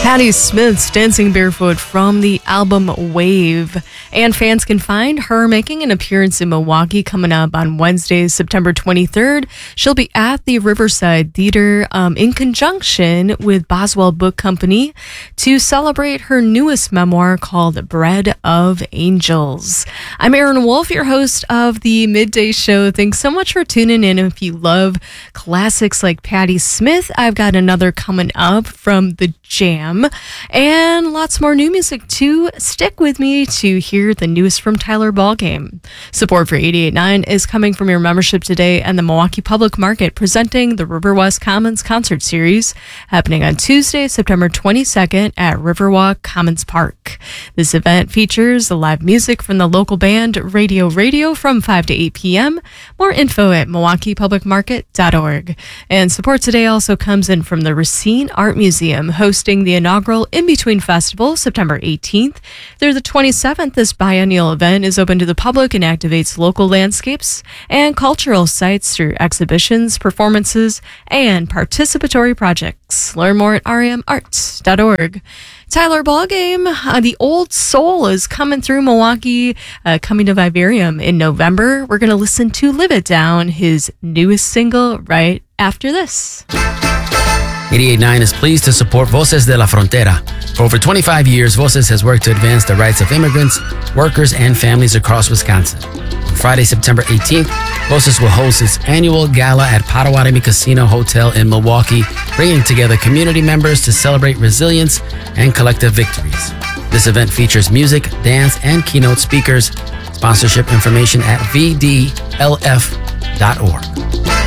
Patti Smith's Dancing Barefoot from the album Wave. And fans can find her making an appearance in Milwaukee coming up on Wednesday, September 23rd. She'll be at the Riverside Theater in conjunction with Boswell Book Company to celebrate her newest memoir called Bread of Angels. I'm Erin Wolf, your host of the Midday Show. Thanks so much for tuning in. If you love classics like Patti Smith, I've got another coming up from The Jam and lots more new music too. Stick with me to hear the newest from Tyler Ballgame. Support for 88.9 is coming from your membership today and the Milwaukee Public Market, presenting the Riverwalk Commons Concert Series happening on Tuesday, September 22nd at Riverwalk Commons Park. This event features the live music from the local band Radio from 5 to 8 p.m. More info at MilwaukeePublicMarket.org. And support today also comes in from the Racine Art Museum, hosting the inaugural In-Between Festival, September 18th through the 27th. This biennial event is open to the public and activates local landscapes and cultural sites through exhibitions, performances, and participatory projects. Learn more at remarts.org. Tyler Ballgame, The Old Soul is coming through Milwaukee, coming to Vivarium in November. We're going to listen to Live It Down, his newest single, right after this. 88.9 is pleased to support Voces de la Frontera. For over 25 years, Voces has worked to advance the rights of immigrants, workers, and families across Wisconsin. On Friday, September 18th, Voces will host its annual gala at Potawatomi Casino Hotel in Milwaukee, bringing together community members to celebrate resilience and collective victories. This event features music, dance, and keynote speakers. Sponsorship information at vdlf.org.